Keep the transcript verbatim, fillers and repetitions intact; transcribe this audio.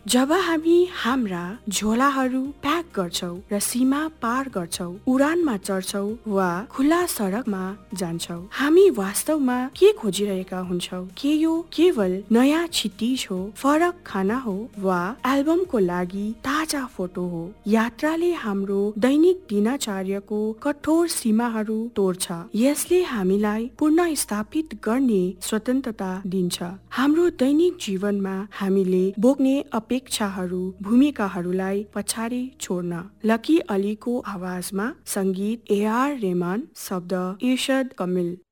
जब हामी हाम्रा झोलाहरू प्याक गर्छौ र सीमा पार गर्छौ, उडानमा चढ्छौ वा खुला सडकमा जान्छौ, हामी वास्तवमा के खोजिरहेका हुन्छौ? के यो केवल नयाँ क्षितिज हो, फरक खाना हो वा एल्बमको लागि ताजा फोटो हो? यात्राले हाम्रो दैनिक दिनचर्याको कठोर सीमाहरू तोड्छ। यसले हामीलाई पुनः स्थापित गर्ने स्वतन्त्रता दिन्छ। हाम्रो दैनिक जीवनमा हामीले बोक्ने अपेक्षाहरू, भूमिकाहरूलाई पछाडि छोड्न। लकी अलीको आवाजमा संगीत ए आर रेहमान, शब्द इर्शाद कमिल।